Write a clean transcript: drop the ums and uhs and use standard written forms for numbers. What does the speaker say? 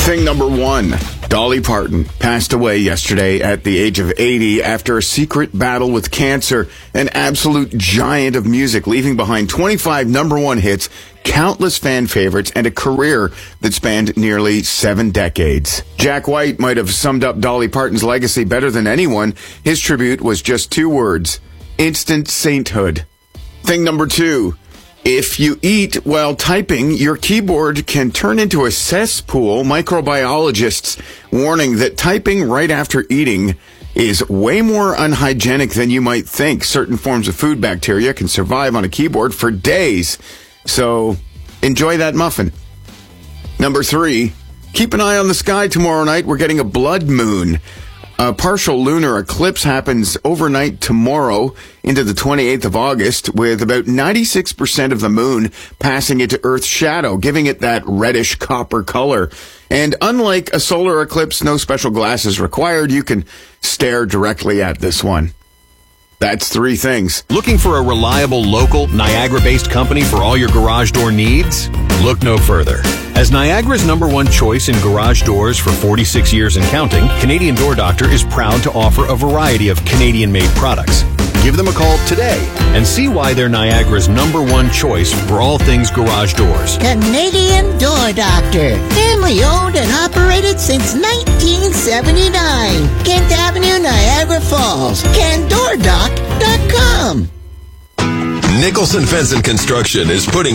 Thing number one, Dolly Parton passed away yesterday at the age of 80 after a secret battle with cancer, an absolute giant of music, leaving behind 25 number one hits, countless fan favorites, and a career that spanned nearly 7 decades. Jack White might have summed up Dolly Parton's legacy better than anyone. His tribute was just 2 words: instant sainthood. Thing number 2. If you eat while typing, your keyboard can turn into a cesspool. Microbiologists warning that typing right after eating is way more unhygienic than you might think. Certain forms of food bacteria can survive on a keyboard for days. So enjoy that muffin. Number 3, keep an eye on the sky tomorrow night. We're getting a blood moon. A partial lunar eclipse happens overnight tomorrow into the 28th of August, with about 96% of the moon passing into Earth's shadow, giving it that reddish copper color. And unlike a solar eclipse, no special glasses required. You can stare directly at this one. That's 3 things. Looking for a reliable, local, Niagara-based company for all your garage door needs? Look no further. As Niagara's #1 choice in garage doors for 46 years and counting, Canadian Door Doctor is proud to offer a variety of Canadian-made products. Give them a call today and see why they're Niagara's #1 choice for all things garage doors. Canadian Door Doctor. Family owned and operated since 1979. Kent Avenue, Niagara Falls. CanDoorDoc.com. Nicholson Fence and Construction is putting